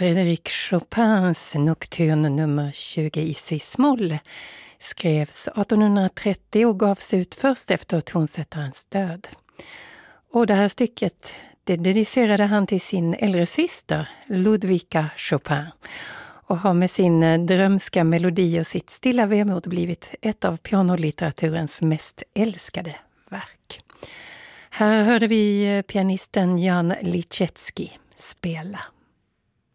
Frédéric Chopins Nocturne nummer 20 i cis-moll skrevs 1830 och gavs ut först efter tonsättarens död. Och det här stycket det dedicerade han till sin äldre syster Ludwika Chopin och har med sin drömska melodi och sitt stilla vemod blivit ett av pianolitteraturens mest älskade verk. Här hörde vi pianisten Jan Liszewski spela.